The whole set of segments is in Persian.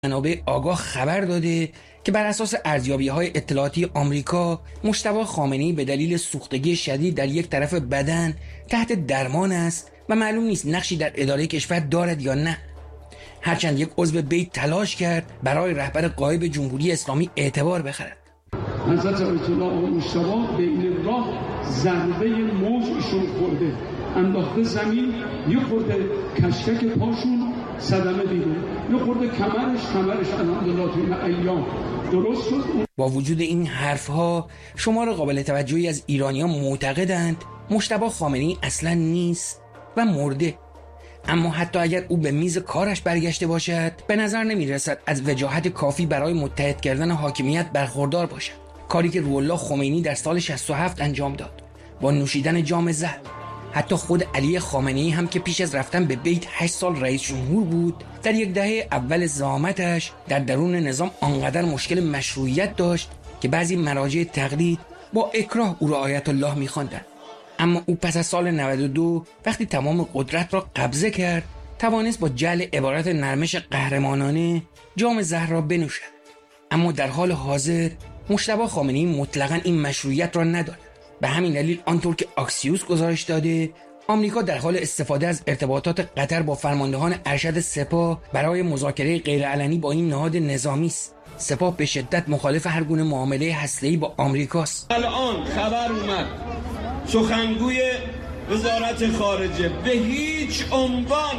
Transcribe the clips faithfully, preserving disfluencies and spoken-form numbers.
منابع آگاه خبر داده که بر اساس ارزیابی‌های اطلاعاتی آمریکا مجتبی خامنه‌ای به دلیل سوختگی شدید در یک طرف بدن تحت درمان است و معلوم نیست نقشی در اداره کشور دارد یا نه. هرچند یک عضو بیت تلاش کرد برای رهبر غایب جمهوری اسلامی اعتبار بخرد. حضرت آیت الله آقا مجتبی به این راه ضربه موج ایشون خورده، انداخته زمین، یه خورده کشکک پاشون صدمه دیده، یه خورده کمرش کمرش الحمدلله تو این ایام درست شد. با وجود این حرفها شمار قابل توجهی از ایرانیان معتقدند مجتبی خامنه‌ای اصلا نیست و مرده. اما حتی اگر او به میز کارش برگشته باشد به نظر نمی رسد از وجاهت کافی برای متحد کردن حاکمیت برخوردار باشد، کاری که روح‌الله خمینی در سال شصت و هفت انجام داد با نوشیدن جام زهر. حتی خود علی خامنه‌ای هم که پیش از رفتن به بیت هشت سال رئیس جمهور بود، در یک دهه اول زعامتش در درون نظام آنقدر مشکل مشروعیت داشت که بعضی مراجع تقلید با اکراه او را آیت الله می‌خواندند. اما او پس از سال نود و دو وقتی تمام قدرت را قبضه کرد توانست با جعل عبارت نرمش قهرمانانه جام زهر را بنوشد. اما در حال حاضر مجتبی خامنه‌ای مطلقاً این مشروعیت را ندارد. به همین دلیل آنطور که آکسیوس گزارش داده آمریکا در حال استفاده از ارتباطات قطر با فرماندهان ارشد سپاه برای مذاکره غیرعلنی با این نهاد نظامی است. سپاه به شدت مخالف هر گونه معامله هسته‌ای با آمریکاست. الان خبر اومد سخنگوی وزارت خارجه به هیچ عنوان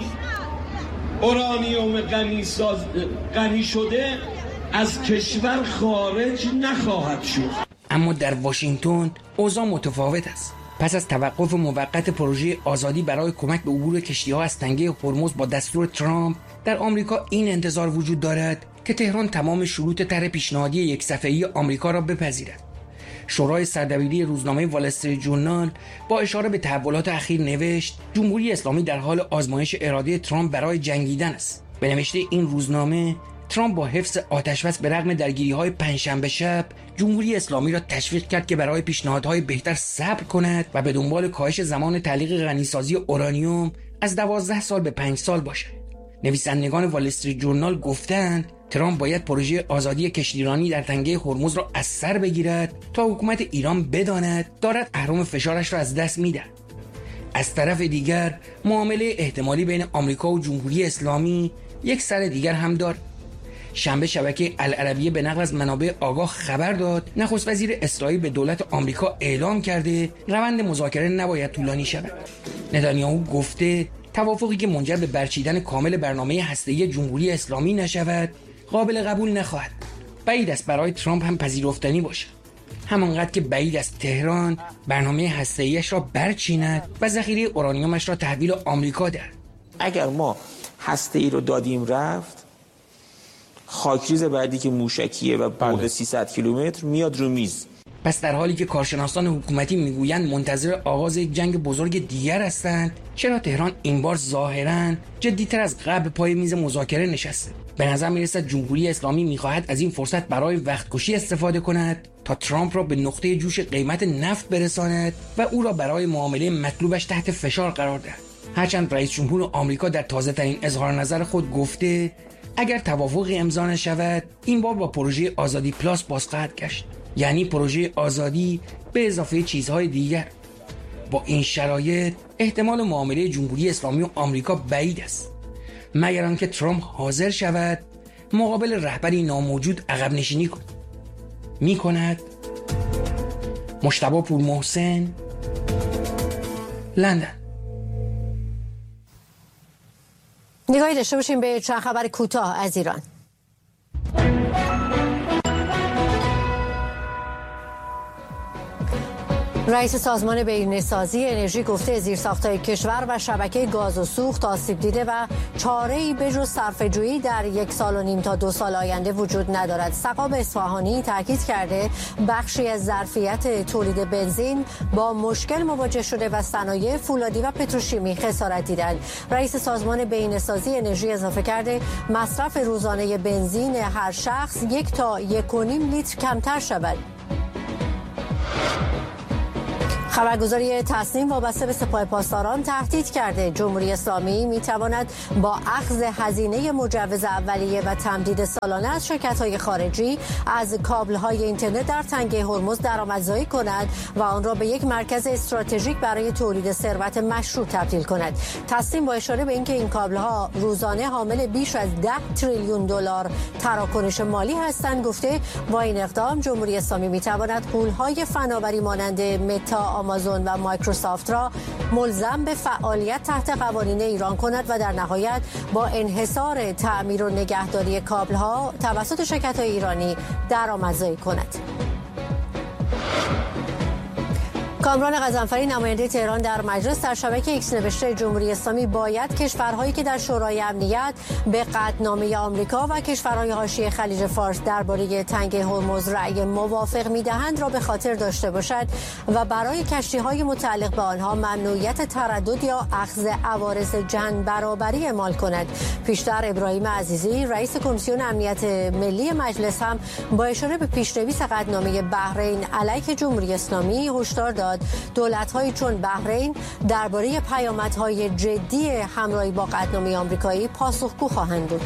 اورانیوم غنی ساز غنی شده از کشور خارج نخواهد شد. اما در واشنگتن اوضاع متفاوت است. پس از توقف موقت پروژه آزادی برای کمک به عبور کشتی‌ها از تنگه هرمز با دستور ترامپ، در آمریکا این انتظار وجود دارد که تهران تمام شروط طرح پیشنهادی یک صفحه‌ای آمریکا را بپذیرد. شورای سردبیری روزنامه وال استریت ژورنال با اشاره به تحولات اخیر نوشت جمهوری اسلامی در حال آزمایش اراده ترامپ برای جنگیدن است. به نوشته این روزنامه ترامپ با حفظ آتش‌بس به رغم درگیری‌های پنجشنبه شب جمهوری اسلامی را تشویق کرد که برای پیشنهادهای بهتر صبر کند و به دنبال کاهش زمان تعلیق غنیسازی اورانیوم از دوازده سال به پنج سال باشد. نویسندگان وال استریت ژورنال گفتند ترامپ باید پروژه آزادی کشتیرانی در تنگه هرمز را از سر بگیرد تا حکومت ایران بداند دارد اهرم فشارش را از دست می‌دهد. از طرف دیگر معامله احتمالی بین آمریکا و جمهوری اسلامی یک سر دیگر هم دارد. شنبه شبکه العربیه به نقل از منابع آگاه خبر داد نخست وزیر اسرائیل به دولت آمریکا اعلام کرده روند مذاکره نباید طولانی شود. نتانیاهو گفته توافقی که منجر به برچیدن کامل برنامه هسته‌ای جمهوری اسلامی نشود قابل قبول نخواهد. بعید است برای ترامپ هم پذیرفتنی باشد، همانقدر که بعید است تهران برنامه هسته‌ایش را برچیند و ذخیره اورانیومش را تحویل آمریکا دهد. اگر ما هسته‌ای رو دادیم رفت، خاکریز بعدی که موشکیه و بعد سیصد کیلومتر میاد رو میز. پس در حالی که کارشناسان حکومتی میگویند منتظر آغاز یک جنگ بزرگ دیگر هستند، چرا تهران این بار ظاهراً جدی‌تر از قبل پای میز مذاکره نشسته؟ به نظر میرسد جمهوری اسلامی میخواهد از این فرصت برای وقتکشی استفاده کند تا ترامپ را به نقطه جوش قیمت نفت برساند و او را برای معامله مطلوبش تحت فشار قرار دهد. هرچند رئیس جمهور آمریکا در تازه‌ترین اظهار نظر خود گفته اگر توافقی امضا نشود این بار با پروژه آزادی پلاس باز خواهد گشت، یعنی پروژه آزادی به اضافه چیزهای دیگر. با این شرایط احتمال معامله جمهوری اسلامی و آمریکا بعید است، مگر آنکه ترامپ حاضر شود مقابل رهبری ناموجود عقب نشینی کند. می کند؟ مجتبی پورمحسن، لندن. نگاهی داشته باشیم به چند خبر کوتاه از ایران. رئیس سازمان بهینه‌سازی انرژی گفته زیرساخت‌های کشور و شبکه گاز و سوخت آسیب دیده و چاره‌ای بجز صرفه‌جویی در یک سال و نیم تا دو سال آینده وجود ندارد. سقاب اصفهانی تاکید کرده بخشی از ظرفیت تولید بنزین با مشکل مواجه شده و صنایع فولادی و پتروشیمی خسارت دیدند. رئیس سازمان بهینه‌سازی انرژی اضافه کرده مصرف روزانه بنزین هر شخص یک تا یک و نیم لیتر کمتر شود. خبرگزاری تصنیم وابسته به سپاه پاسداران تهدید کرده جمهوری اسلامی میتواند با اخذ هزینه مجوز اولیه و تمدید سالانه از شرکت‌های خارجی از کابل‌های اینترنت در تنگه هرمز درآمدزایی کند و آن را به یک مرکز استراتژیک برای تولید ثروت مشروع تبدیل کند. تصنیم با اشاره به اینکه این کابل‌ها روزانه حامل بیش از ده تریلیون دلار تراکنش مالی هستند گفته با این اقدام جمهوری اسلامی میتواند غول‌های فناوری مانند متا، آمازون و مایکروسافت را ملزم به فعالیت تحت قوانین ایران کند و در نهایت با انحصار تعمیر و نگهداری کابل‌ها توسط شرکت‌های ایرانی درآمدزایی کند. کامران غضنفری نماینده تهران در مجلس در شبکه ایکس نوشته جمهوری اسلامی باید کشورهایی که در شورای امنیت به قطعنامه آمریکا و کشورهای حاشیه خلیج فارس درباره تنگه هرمز رأی موافق می‌دهند را به خاطر داشته باشد و برای کشتی‌های متعلق به آنها ممنوعیت تردد یا اخذ عوارض جن برابری اعمال کند. پیشتر ابراهیم عزیزی رئیس کمیسیون امنیت ملی مجلس هم با اشاره به پیش‌نویس قطعنامه بحرین علیه جمهوری اسلامی هشدار داد دولت‌های چون بحرین درباره پیامدهای جدی همراهی با قطعنامه آمریکایی پاسخگو خواهند بود.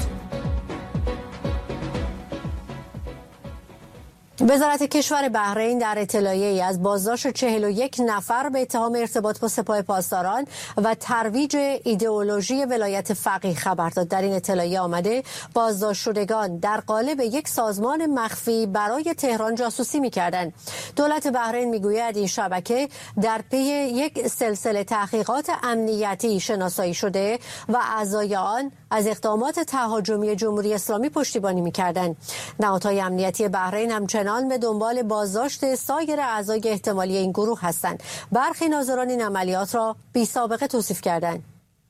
وزارت کشور بحرین در اطلاعیه‌ای از بازداشت چهل و یک نفر به اتهام ارتباط با سپاه پاسداران و ترویج ایدئولوژی ولایت فقیه خبر داد. در این اطلاعیه آمده بازداشت شدگان در قالب یک سازمان مخفی برای تهران جاسوسی می‌کردند. دولت بحرین می‌گوید این شبکه در پی یک سلسله تحقیقات امنیتی شناسایی شده و اعضای آن از اقدامات تهاجمی جمهوری اسلامی پشتیبانی می‌کردند. نهادهای امنیتی بحرین همچنین به دنبال بازداشت سایر اعضای احتمالی این گروه هستند. برخی ناظران این عملیات را بی سابقه توصیف کردند.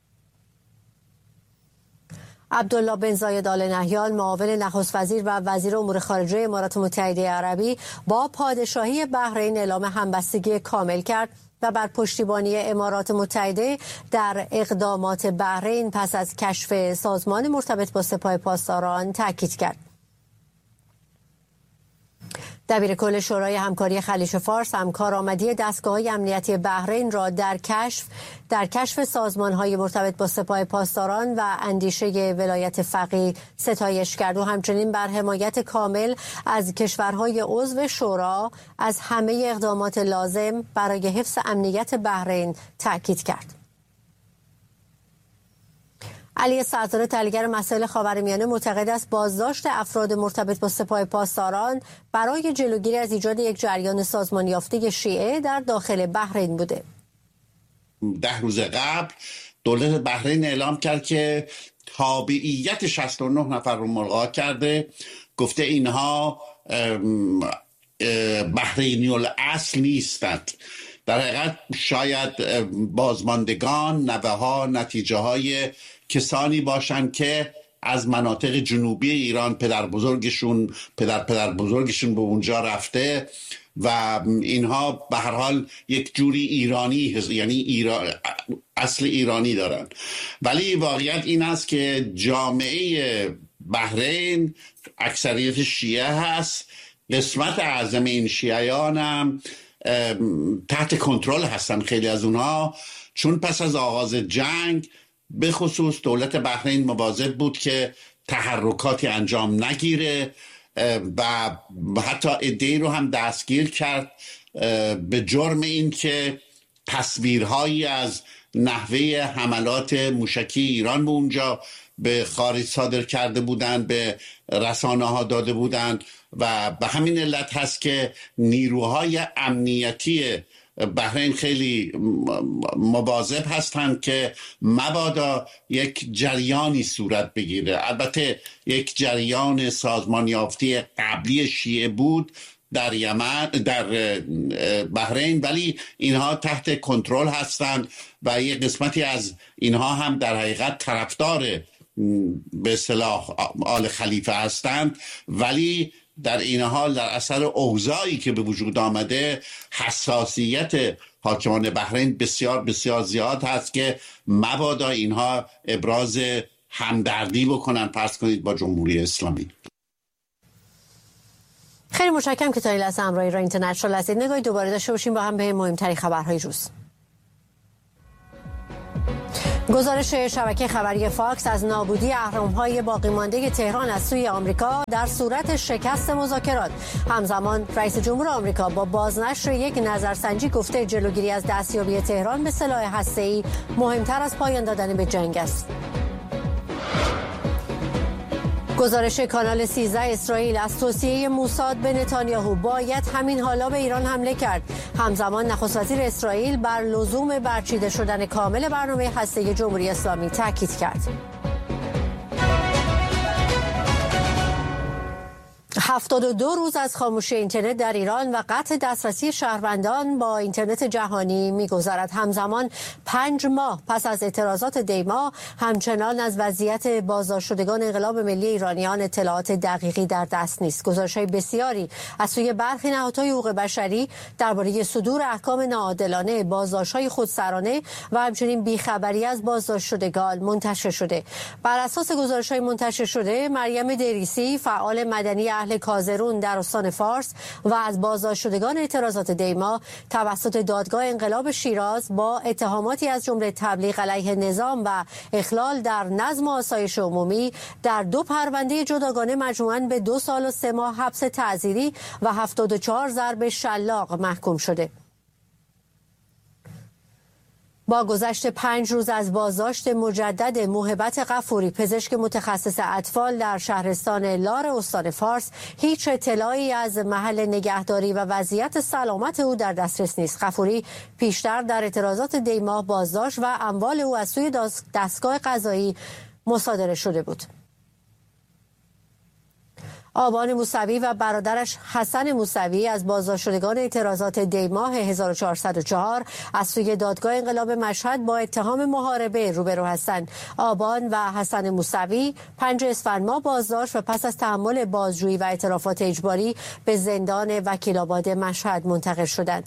عبدالله بن زاید آل نهیان معاون نخست وزیر و وزیر امور خارجه امارات متحده عربی با پادشاهی بحرین اعلام همبستگی کامل کرد و بر پشتیبانی امارات متحده در اقدامات بحرین پس از کشف سازمان مرتبط با سپاه پاسداران تاکید کرد. دبیر کل شورای همکاری خلیج فارس هم کارآمدی دستگاه‌های امنیتی بحرین را در کشف در کشف سازمان‌های مرتبط با سپاه پاسداران و اندیشه ولایت فقیه ستایش کرد و همچنین بر حمایت کامل از کشورهای عضو شورا از همه اقدامات لازم برای حفظ امنیت بحرین تاکید کرد. علی سردار تحلیلگر مسائل خاورمیانه معتقد است بازداشت افراد مرتبط با سپاه پاسداران برای جلوگیری از ایجاد یک جریان سازمان یافته شیعه در داخل بحرین بوده. ده روز قبل دولت بحرین اعلام کرد که تابعیت شصت و نه نفر رو ملغا کرده، گفته اینها بحرینی الاصل نیستند. در حقیقت شاید بازماندگان، نوه ها، نتیجه های کسانی باشند که از مناطق جنوبی ایران پدر بزرگشون پدر پدر بزرگشون به اونجا رفته و اینها به هر حال یک جوری ایرانی، یعنی ایران، اصل ایرانی دارن. ولی واقعیت این است که جامعه بحرین اکثریت شیعه هست. قسمت اعظم این شیعیان هم تحت کنترل هستن، خیلی از اونها، چون پس از آغاز جنگ به خصوص دولت بحرین مواظب بود که تحرکاتی انجام نگیره و حتی عده‌ای رو هم دستگیر کرد به جرم این که تصویرهایی از نحوه حملات موشکی ایران به اونجا به خارج صادر کرده بودند، به رسانه ها داده بودند و به همین علت هست که نیروهای امنیتی بحرین خیلی مواظب هستند که مبادا یک جریانی صورت بگیره. البته یک جریان سازمان یافته قبلی شیعه بود در یمن، در بحرین، ولی اینها تحت کنترل هستند و یک قسمتی از اینها هم در حقیقت طرفدار به اصطلاح آل خلیفه هستند، ولی در این حال در اثر اوضاعی که به وجود آمده حساسیت حاکمان بحرین بسیار بسیار زیاد هست که مبادا اینها ابراز همدردی بکنن فرض کنید با جمهوری اسلامی. خیلی متشکرم که تا این لحظه همراه ایران اینترنشنال هستید. نگاهی دوباره داشته باشیم با هم به مهمترین خبرهای روز. گزارش شبکه خبری فاکس از نابودی اهرم‌های باقی مانده تهران از سوی آمریکا در صورت شکست مذاکرات. همزمان رئیس جمهور آمریکا با بازنشر یک نظرسنجی گفته جلوگیری از دستیابی تهران به سلاح هسته‌ای مهمتر از پایان دادن به جنگ است. گزارش کانال سیزده اسرائیل از توصیه موساد به نتانیاهو باید همین حالا به ایران حمله کرد. همزمان نخست وزیر اسرائیل بر لزوم برچیده شدن کامل برنامه هسته‌ای جمهوری اسلامی تاکید کرد. هفتاد و دو روز از خاموشی اینترنت در ایران و قطع دسترسی شهروندان با اینترنت جهانی می‌گذرد. همزمان پنج ماه پس از اعتراضات دیما همچنان از وضعیت بازداشتشدگان انقلاب ملی ایرانیان اطلاعات دقیقی در دست نیست. گزارش‌های بسیاری از سوی برخی نهادهای حقوق بشری درباره صدور احکام ناعادلانه، بازداشت‌های خودسرانه و همچنین بیخبری از بازداشتشدگان منتشر شده. بر اساس گزارش‌های منتشر شده، مریم دریسی، فعال مدنی اهل کازرون در استان فارس و از بازداشتشدگان اعتراضات دیما توسط دادگاه انقلاب شیراز با اتهاماتی از جمله تبلیغ علیه نظام و اخلال در نظم و آسایش عمومی در دو پرونده جداگانه مجموعاً به دو سال و سه ماه حبس تعزیری و هفتاد و چهار ضرب شلاق محکوم شده. با گذشت پنج روز از بازداشت مجدد موهبت غفوری، پزشک متخصص اطفال در شهرستان لار استان فارس، هیچ اطلاعی از محل نگهداری و وضعیت سلامت او در دسترس نیست. غفوری پیشتر در اعتراضات دیما بازداشت و اموال او از سوی دستگاه قضایی مصادره شده بود. آبان موسوی و برادرش حسن موسوی از بازداشتشدگان اعتراضات دیماه هزار و چهارصد و چهار از سوی دادگاه انقلاب مشهد با اتهام محاربه روبرو هستند. آبان و حسن موسوی پنج اسفند ماه بازداشت و پس از تحمل بازجویی و اعترافات اجباری به زندان وکیل‌آباد مشهد منتقل شدند.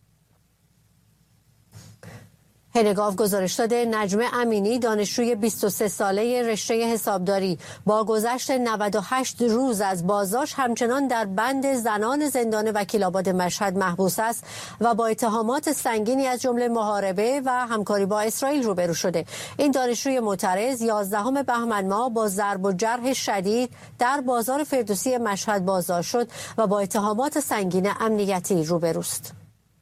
هنگاو گزارش داده نجمه امینی، دانشجوی بیست و سه ساله رشته حسابداری، با گذشت نود و هشت روز از بازداشت همچنان در بند زنان زندان وکیل‌آباد مشهد محبوس است و با اتهامات سنگینی از جمله محاربه و همکاری با اسرائیل روبرو شده. این دانشجوی معترض یازدهم بهمن ماه با ضرب و جرح شدید در بازار فردوسی مشهد بازداشت شد و با اتهامات سنگین امنیتی روبروست.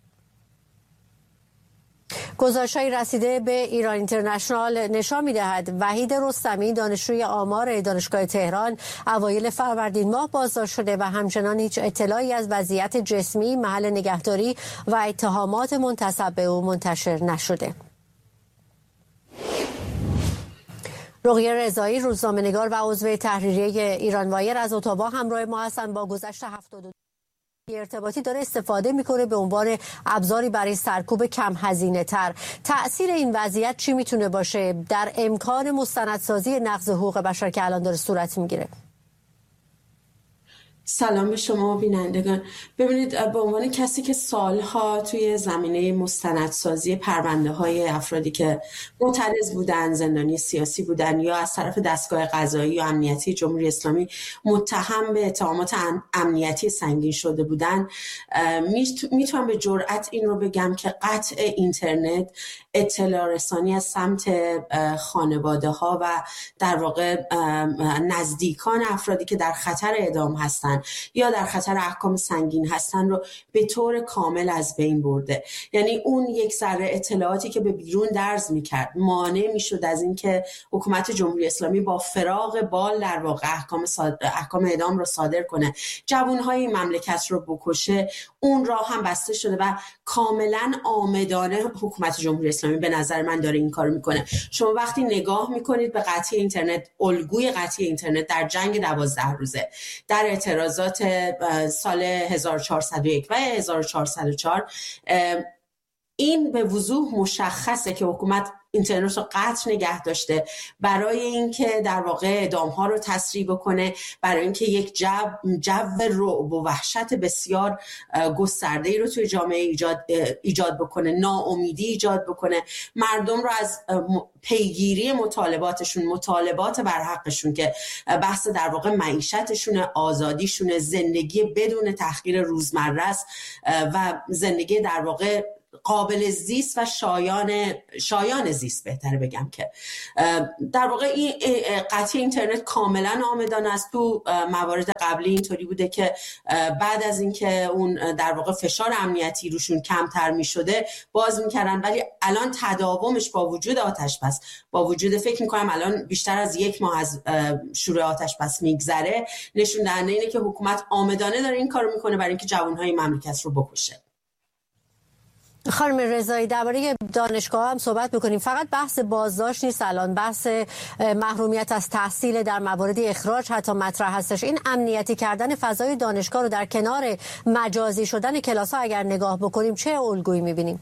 گزارش‌های رسیده به ایران اینترنشنال نشان می‌دهد وحید رستمی، دانشجوی آمار دانشگاه تهران، اوایل فروردین ماه بازداشت شده و همچنان هیچ اطلاعی از وضعیت جسمی، محل نگهداری و اتهامات منتسب به او منتشر نشده. رقیه رضایی، روزنامه‌نگار و عضو تحریریه ایران وایر از اتاوا همراه ما هستند. با گذشت هفتاد و دو ارتباطی داره استفاده میکنه به عنوان ابزاری برای سرکوب کم هزینه تر. تأثیر این وضعیت چی میتونه باشه در امکان مستندسازی نقض حقوق بشر که الان داره صورت میگیره؟ سلام به شما بینندگان. ببینید، به عنوان کسی که سالها توی زمینه مستندسازی پرونده های افرادی که معترض بودن، زندانی سیاسی بودن یا از طرف دستگاه قضایی یا امنیتی جمهوری اسلامی متهم به اتهامات امنیتی سنگین شده بودن، میتونم به جرئت این رو بگم که قطع اینترنت، اطلاع رسانی از سمت خانواده ها و در واقع نزدیکان افرادی که در خطر اعدام هستن یا در خطر احکام سنگین هستن رو به طور کامل از بین برده. یعنی اون یک ذره اطلاعاتی که به بیرون درز میکرد مانع میشد از این که حکومت جمهوری اسلامی با فراغ بال در واقع احکام, احکام اعدام رو صادر کنه، جوانهای این مملکت رو بکشه. اون راه هم بسته شده و کاملا عامدانه حکومت جمهوری اسلامی به نظر من داره این کار میکنه. شما وقتی نگاه میکنید به قطعی اینترنت، الگوی قطعی اینترنت در جنگ دوازده روزه، در اعتراضات سال هزار و چهارصد و یک و هزار و چهارصد و چهار، این به وضوح مشخصه که حکومت اینترنت رو قطع نگه داشته برای اینکه در واقع اعدام‌ها رو تسریع بکنه، برای اینکه یک جو جو رعب و وحشت بسیار گسترده‌ای رو توی جامعه ایجاد ایجاد بکنه، ناامیدی ایجاد بکنه، مردم رو از پیگیری مطالباتشون، مطالبات بر حقشون که بحث در واقع معیشتشون، آزادیشون، زندگی بدون تحقیر روزمره است و زندگی در واقع قابل زیست و شایان شایان زیست بهتره بگم که در واقع این قطعی اینترنت کاملا عامدانه است. تو موارد قبلی اینطوری بوده که بعد از اینکه اون در واقع فشار امنیتی روشون کمتر میشده باز میکردن، ولی الان تداومش با وجود آتش بس، با وجود فکر میکنم الان بیشتر از یک ماه از شروع آتش بس میگذره، نشون دهنده اینه که حکومت عامدانه داره این کارو میکنه برای اینکه جوانهای مملکت رو بکشه. خانم رضایی، درباره دانشگاه هم صحبت میکنیم. فقط بحث بازداشت نیست، الان بحث محرومیت از تحصیل در موارد اخراج حتی مطرح هستش. این امنیتی کردن فضای دانشگاه رو در کنار مجازی شدن کلاس ها اگر نگاه بکنیم چه الگویی میبینیم؟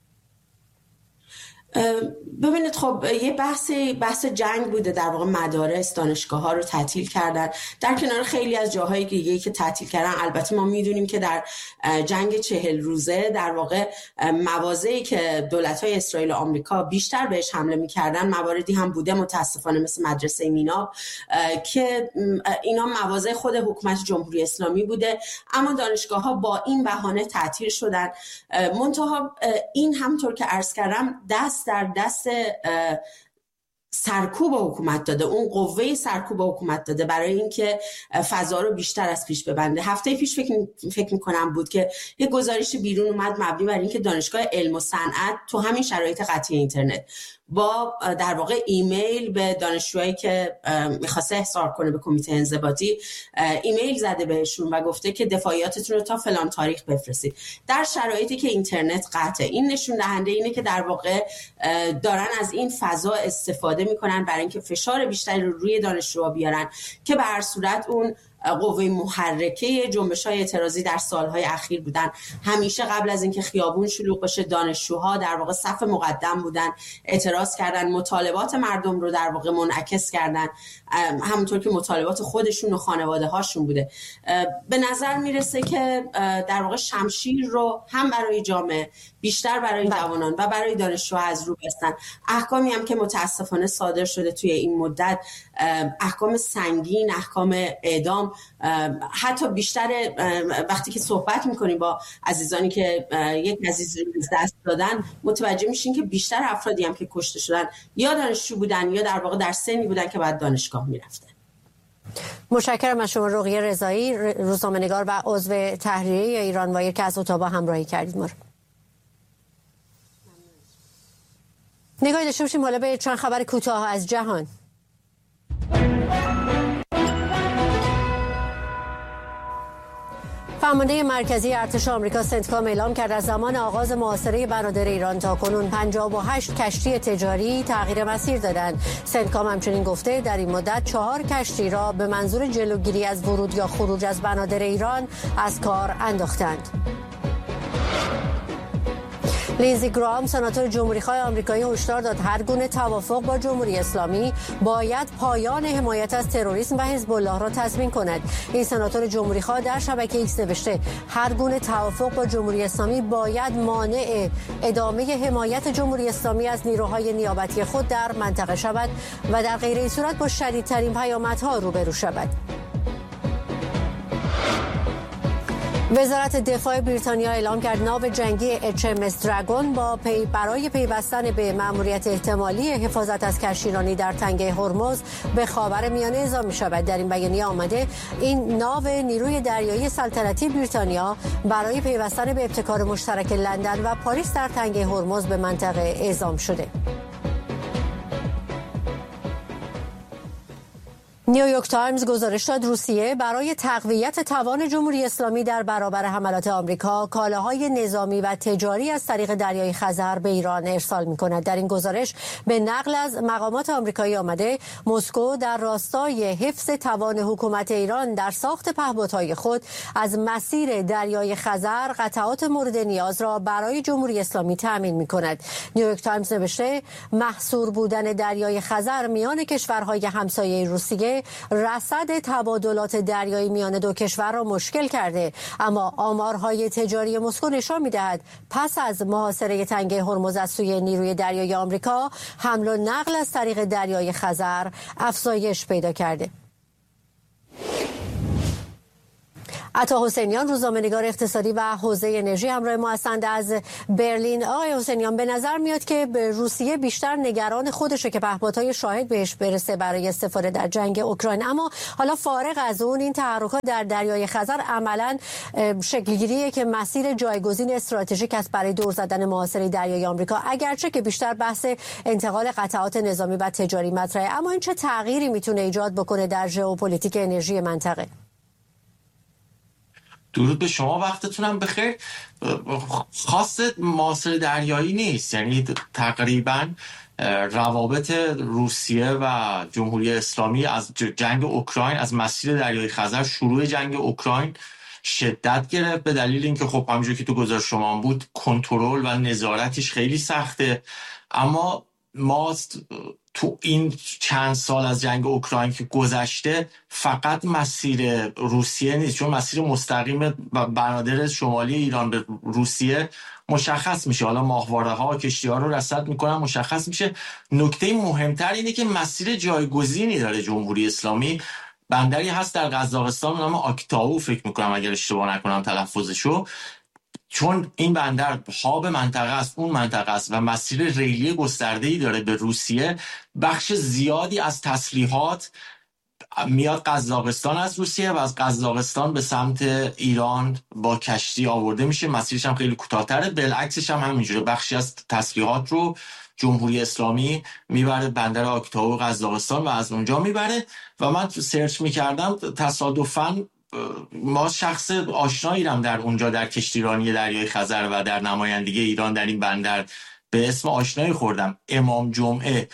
ببینید خب یه بحث بحث جنگ بوده، در واقع مدارس دانشگاه ها رو تعطیل کردن در کنار خیلی از جاهایی دیگه که تعطیل کردن. البته ما میدونیم که در جنگ چهل روزه در واقع مواضعی که دولت های اسرائیل و آمریکا بیشتر بهش حمله میکردن مواردی هم بوده متاسفانه مثل مدرسه مینا که اینا مواضع خود حکومت جمهوری اسلامی بوده، اما دانشگاه ها با این بهانه تعطیل شدن. منتها این همطور که عرض کردم دست در دست سرکوب حکومت داده، اون قوه سرکوب حکومت داده برای اینکه فضا رو بیشتر از پیش ببنده. هفته پیش فکر فکر می‌کنم بود که یک گزارش بیرون اومد مبنی بر اینکه دانشگاه علم و صنعت تو همین شرایط قطعی اینترنت با در واقع ایمیل به دانشجوهایی که می‌خواسته احضار کنه به کمیته انضباطی ایمیل زده بهشون و گفته که دفاعیاتتون رو تا فلان تاریخ بفرستید در شرایطی که اینترنت قطعه. این نشون دهنده اینه که در واقع دارن از این فضا استفاده میکنن برای اینکه فشار بیشتری رو روی دانشجوها بیارن که به هر صورت اون قوه محرکه جنبش‌های اعتراضی در سالهای اخیر بودن. همیشه قبل از اینکه خیابون شلوغ بشه دانشجوها در واقع صف مقدم بودن، اعتراض کردن، مطالبات مردم رو در واقع منعکس کردن، همونطور که مطالبات خودشون و خانواده هاشون بوده. به نظر میرسه که در واقع شمشیر رو هم برای جامعه بیشتر برای جوانان و برای دانشجوها از رو بستن. احکامی هم که متاسفانه صادر شده توی این مدت، احکام سنگین، احکام اعدام، حتی بیشتر وقتی که صحبت میکنیم با عزیزانی که یک عزیز رو دست دادن متوجه میشین که بیشتر افرادی هم که کشته شدن یا دانشجو بودن یا در واقع در سنی بودن که بعد دانشگاه میرفتن. متشکرم از شما رقیه رضایی، روزنامه‌نگار و عضو تحریریه ایران وایر که از اتاوا همراهی کردید ما رو. نگاهی داشته باشیم حالا به چند خبر کوتاه از جهان. فرمانده مرکزی ارتش آمریکا سنتکام اعلام کرد از زمان آغاز محاصره بنادر ایران تا کنون پنجاه و هشت کشتی تجاری تغییر مسیر دادند. سنتکام همچنین گفته در این مدت چهار کشتی را به منظور جلوگیری از ورود یا خروج از بنادر ایران از کار انداختند. لینزی گرام سناتور جمهوری‌خواه آمریکایی هشدار داد هر گونه توافق با جمهوری اسلامی باید پایان حمایت از تروریسم و حزب الله را تضمین کند. این سناتور جمهوری‌خواه در شبکه ایکس نوشته هر گونه توافق با جمهوری اسلامی باید مانع ادامه حمایت جمهوری اسلامی از نیروهای نیابتی خود در منطقه شود و در غیر این صورت با شدیدترین پیامدها روبرو شود. وزارت دفاع بریتانیا اعلام کرد ناو جنگی اچ ام اس دراگون با پی برای پیوستن به مأموریت احتمالی حفاظت از کشتیرانی در تنگه هرمز به خاورمیانه اعزام می شود. در این بیانیه آمده این ناو نیروی دریایی سلطنتی بریتانیا برای پیوستن به ابتکار مشترک لندن و پاریس در تنگه هرمز به منطقه اعزام شده. نیویورک تایمز گزارش داد روسیه برای تقویت توان جمهوری اسلامی در برابر حملات آمریکا کالاهای نظامی و تجاری از طریق دریای خزر به ایران ارسال می‌کند. در این گزارش به نقل از مقامات آمریکایی آمده مسکو در راستای حفظ توان حکومت ایران در ساخت پهپادهای خود از مسیر دریای خزر قطعات مورد نیاز را برای جمهوری اسلامی تامین می‌کند. نیویورک تایمز نوشته محصور بودن دریای خزر میان کشورهای همسایه روسیه رصد تبادلات دریایی میان دو کشور را مشکل کرده، اما آمارهای تجاری مسکو نشان می‌دهد پس از محاصره تنگه هرمز از سوی نیروی دریایی آمریکا حمل و نقل از طریق دریای خزر افزایش پیدا کرده. عطا حسینیان روزنامه‌نگار اقتصادی و حوزه انرژی همراه ما هستند از برلین. آقای حسینیان، به نظر میاد که به روسیه بیشتر نگران خودشه که پهپادهای شاهد بهش برسه برای استفاده در جنگ اوکراین، اما حالا فارغ از اون این تحرکات در دریای خزر عملاً شکل‌گیریه که مسیر جایگزین استراتژیک است برای دور زدن محاصره دریای آمریکا، اگرچه که بیشتر بحث انتقال قطعات نظامی و تجاری مطرحه، اما این چه تغییری میتونه ایجاد بکنه در ژئوپلیتیک انرژی منطقه؟ درود به شما، وقتتونم بخیر. خاص محاصره دریایی نیست، یعنی تقریبا روابط روسیه و جمهوری اسلامی از جنگ اوکراین، از مسیر دریای خزر، شروع جنگ اوکراین شدت گرفت به دلیل اینکه خب همونجوری که تو گزارش شما بود کنترل و نظارتش خیلی سخته. اما ما تو این چند سال از جنگ اوکراین که گذشته فقط مسیر روسیه نیست، چون مسیر مستقیم بنادر شمالی ایران به روسیه مشخص میشه، حالا ماهواره ها و کشتی ها رو رصد میکنن مشخص میشه. نکته مهمتر اینه که مسیر جایگزینی داره جمهوری اسلامی. بندری هست در قزاقستان به نام آکتاو، فکر میکنم اگر اشتباه نکنم تلفظشو، چون این بندر هاب منطقه است، اون منطقه است و مسیر ریلی گسترده‌ای داره به روسیه، بخش زیادی از تسلیحات میاد قزاقستان از روسیه و از قزاقستان به سمت ایران با کشتی آورده میشه. مسیرش هم خیلی کوتاه‌تره. بالعکسش هم همینجوره، بخشی از تسلیحات رو جمهوری اسلامی میبره بندر آکتاو قزاقستان و از اونجا میبره. و من سرچ میکردم تصادفاً ما شخص آشنایی رم در اونجا در کشتیرانی دریای خزر و در نمایندگی ایران در این بندر به اسم آشنایی خوردم، امام جمعه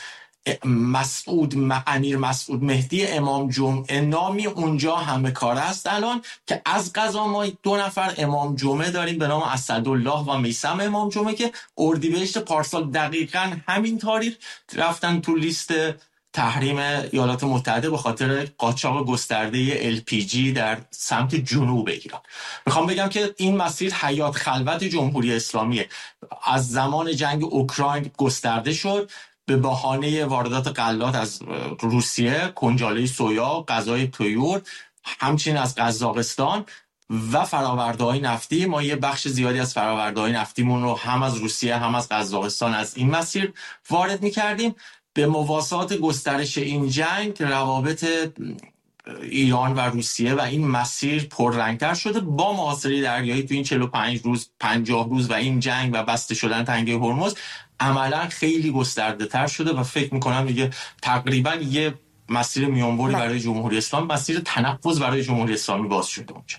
مسعود امیر مسعود مهدی امام جمعه نامی اونجا همه کار است الان، که از قضا ما دو نفر امام جمعه داریم به نام اسدالله و میثم امام جمعه که اردیبهشت پارسال دقیقاً همین تاریخ رفتن تو لیست تحریم ایالات متحده به خاطر قاچاق گسترده ال پی جی در سمت جنوب ایران. میخوام بگم که این مسیر حیات خلوت جمهوری اسلامیه. از زمان جنگ اوکراین گسترده شد به بهانه واردات غلات از روسیه، کنجاله سویا، غذای طیور، همچنین از قزاقستان و فرآورده‌های نفتی. ما یه بخش زیادی از فرآورده‌های نفتیمون رو هم از روسیه هم از قزاقستان از این مسیر وارد می‌کردیم. به مواسات گسترش این جنگ روابط ایران و روسیه و این مسیر پررنگتر شده با محاصره دریایی تو این چهل و پنج روز پنجاه روز و این جنگ و بسته شدن تنگه هرمز عملا خیلی گسترده تر شده و فکر میکنم دیگه تقریبا یه مسیر میانبری برای جمهوری اسلامی، مسیر تنفس برای جمهوری اسلامی باز شده اونجا.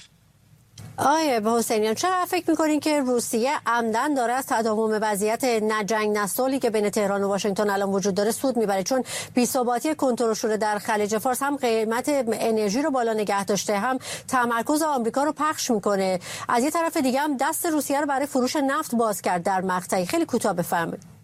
آیه حسینیان، چرا فکر میکنین که روسیه عمدن داره از تداوم وضعیت نجنگ نسالی که بین تهران و واشنگتن الان وجود داره سود میبره؟ چون بی‌ثباتی کنترل شده در خلیج فارس هم قیمت انرژی رو بالا نگه داشته، هم تمرکز آمریکا رو پخش میکنه، از یه طرف دیگه هم دست روسیه رو برای فروش نفت باز کرد در مقطعی. خیلی کوتاه بفرمایید.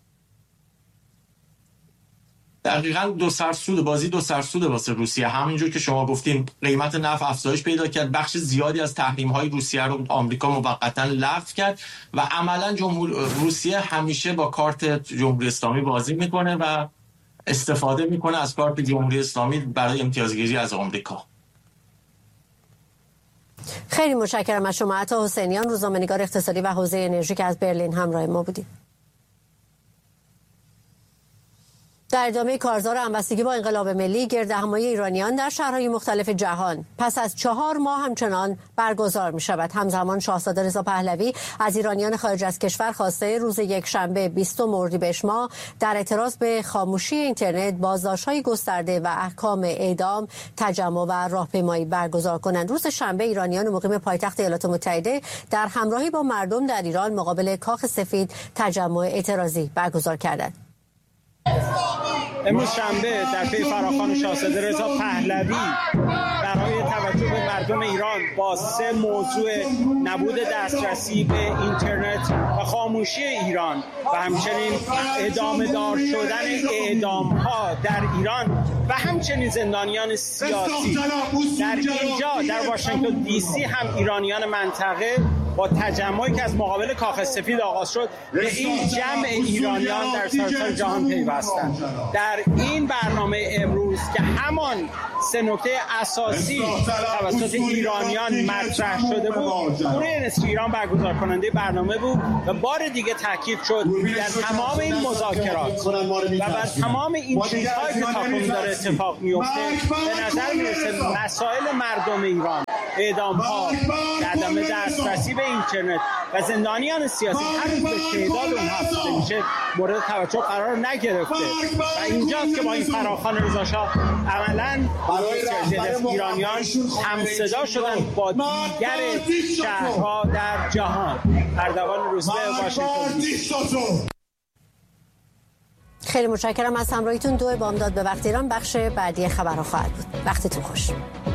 دقیقاً دو سرسود بازی دو سرسوده واسه روسیه. همینجور که شما گفتین قیمت نفت افزایش پیدا کرد، بخش زیادی از تحریم‌های روسیه رو آمریکا موقتاً لغو کرد و عملاً جمهور روسیه همیشه با کارت جمهوری اسلامی بازی میکنه و استفاده میکنه از کارت جمهوری اسلامی برای امتیازگیری از آمریکا. خیلی متشکرم از شما عطا حسینیان، روزنامه‌نگار اقتصادی و حوزه انرژی که از برلین همراه ما بودید. در ادامه کارزار همبستگی با انقلاب ملی، گردهمایی ایرانیان در شهرهای مختلف جهان پس از چهار ماه همچنان برگزار می شود. همزمان شاهزاده رضا پهلوی از ایرانیان خارج از کشور خواسته روز یکشنبه بیستم اردیبهشت ماه در اعتراض به خاموشی اینترنت، بازداشت‌های گسترده و احکام اعدام، تجمع و راهپیمایی برگزار کنند. روز شنبه ایرانیان مقیم پایتخت ایالات متحده در همراهی با مردم در ایران مقابل کاخ سفید تجمع اعتراضی برگزار کردند. امروز شنبه در پی فراخوان شاهزاده رضا پهلوی برای توجه به مردم ایران با سه موضوع: نبود دسترسی به اینترنت و خاموشی ایران و همچنین ادامه دار شدن اعدام ها در ایران و همچنین زندانیان سیاسی در اینجا در واشنگتن دی سی هم ایرانیان منطقه با تجمعی که از مقابل کاخ سفید آغاز شد به این جمع ایرانیان در سراسر جهان پیوستند. در این برنامه امروز که همان سه نکته اساسی توسط ایرانیان مطرح شده بود، دوره نصف ایران برگزار کننده برنامه بود و بار دیگه تاکید شد در تمام این مذاکرات و بر تمام این چیزهایی که تاکنون داره اتفاق میفته به نظر میرسه مسائل مردم ایران، اعدام‌ها، عدم دسترسی به اینترنت و زندانیان سیاسی همین به تعداد اون افزوده میشه مورد توجه قرار نگرفته و اینجاست که با این فراخوان رضاشاه عملاً از ایرانیان همصدا شدن با دیگر شهرها در جهان. اردوان روزبه، واشنگتن. خیلی متشکرم از همراهیتون. دو بامداد به وقت ایران بخش بعدی خبرها خواهد بود. وقتتون خوش.